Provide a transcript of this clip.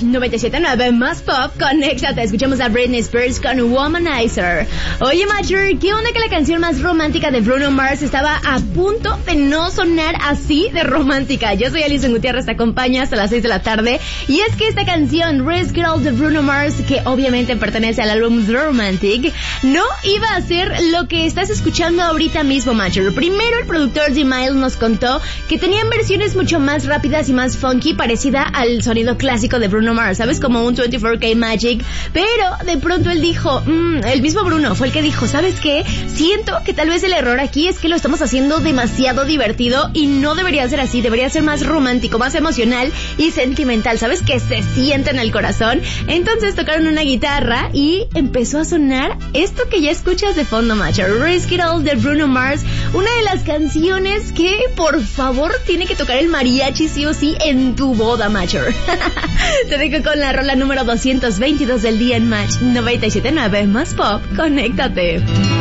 Match 97.9 más pop, conéctate. Escuchamos a Britney Spears con Womanizer. Oye, Matcher, ¿qué onda que la canción más romántica de Bruno Mars estaba a punto de no sonar así de romántica? Yo soy Alison Gutiérrez, te acompaño hasta las 6 de la tarde. Y es que esta canción, Risk Girl de Bruno Mars, que obviamente pertenece al álbum The Romantic, no iba a ser lo que estás escuchando ahorita mismo, Matcher. Primero, el productor D-Mile nos contó que tenían versiones mucho más rápidas y más funky, parecida al sonido clásico de Bruno Mars, ¿sabes? Como un 24K Magic. Pero de pronto él dijo, el mismo Bruno fue el que dijo, ¿sabes qué? Siento que tal vez el error aquí es que lo estamos haciendo demasiado divertido y no debería ser así, debería ser más romántico, más emocional y sentimental, ¿sabes? Que se siente en el corazón. Entonces tocaron una guitarra y empezó a sonar esto que ya escuchas de fondo, Matcher, Risk It All de Bruno Mars, una de las canciones que, por favor, tiene que tocar el mariachi sí o sí en tu boda, Matcher. Te dejo con la rola número 222 del día en Match 97.9 más pop, conéctate.